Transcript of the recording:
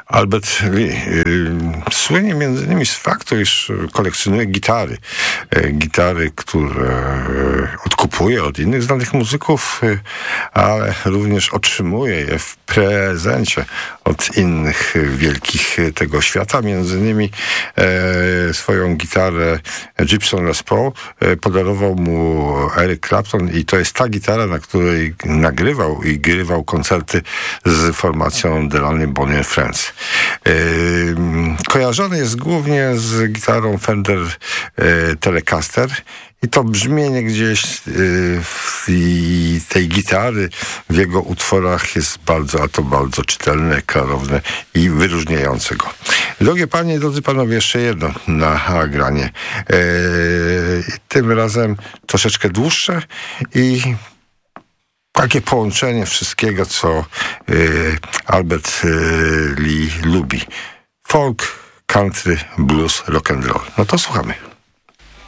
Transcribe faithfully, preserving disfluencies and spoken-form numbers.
Albert Lee y, słynie między innymi z faktu, iż kolekcjonuje gitary. Y, gitary, które y, odkupuje od innych znanych muzyków, y, ale również otrzymuje je w prezencie od innych y, wielkich y, tego świata. Między innymi y, swoją gitarę Gibson Les Paul y, podarował mu Eric Clapton i to jest ta gitara, na której nagrywał i grywał koncerty z formacją The Lonely Bonnie Friends. Yy, kojarzony jest głównie z gitarą Fender yy, Telecaster i to brzmienie gdzieś yy, w, i tej gitary w jego utworach jest bardzo, a to bardzo czytelne, klarowne i wyróżniające go. Drogie panie, drodzy panowie, jeszcze jedno nagranie. Yy, tym razem troszeczkę dłuższe i takie połączenie wszystkiego, co y, Albert y, Lee lubi. Folk, country, blues, rock and roll. No to słuchamy.